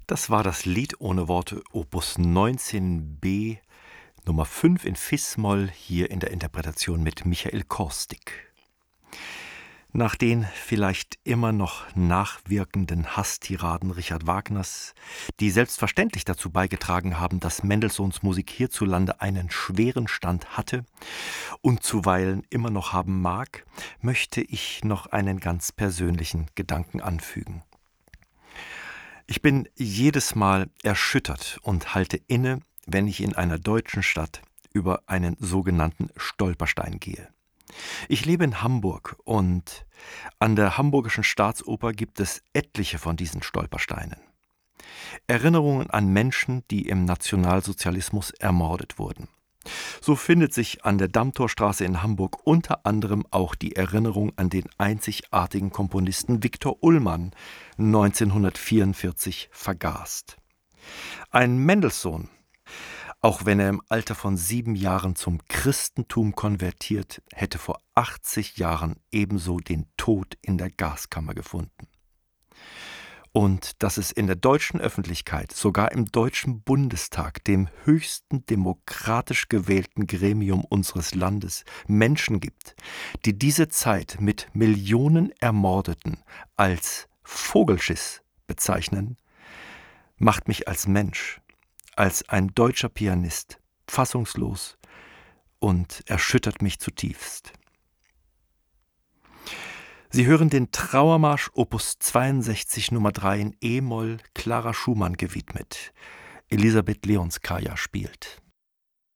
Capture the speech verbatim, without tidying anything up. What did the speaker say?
Das war das Lied ohne Worte Opus neunzehn b Nummer fünf in Fis-Moll, hier in der Interpretation mit Michael Korstig. Nach den vielleicht immer noch nachwirkenden Hasstiraden Richard Wagners, die selbstverständlich dazu beigetragen haben, dass Mendelssohns Musik hierzulande einen schweren Stand hatte und zuweilen immer noch haben mag, möchte ich noch einen ganz persönlichen Gedanken anfügen. Ich bin jedes Mal erschüttert und halte inne, wenn ich in einer deutschen Stadt über einen sogenannten Stolperstein gehe. Ich lebe in Hamburg und an der Hamburgischen Staatsoper gibt es etliche von diesen Stolpersteinen. Erinnerungen an Menschen, die im Nationalsozialismus ermordet wurden. So findet sich an der Dammtorstraße in Hamburg unter anderem auch die Erinnerung an den einzigartigen Komponisten Viktor Ullmann, neunzehnhundertvierundvierzig vergast. Ein Mendelssohn, auch wenn er im Alter von sieben Jahren zum Christentum konvertiert, hätte vor achtzig Jahren ebenso den Tod in der Gaskammer gefunden. Und dass es in der deutschen Öffentlichkeit, sogar im Deutschen Bundestag, dem höchsten demokratisch gewählten Gremium unseres Landes, Menschen gibt, die diese Zeit mit Millionen Ermordeten als Vogelschiss bezeichnen, macht mich als Mensch, als ein deutscher Pianist, fassungslos und erschüttert mich zutiefst. Sie hören den Trauermarsch Opus zweiundsechzig Nummer drei in E-Moll Clara Schumann gewidmet. Elisabeth Leonskaya spielt.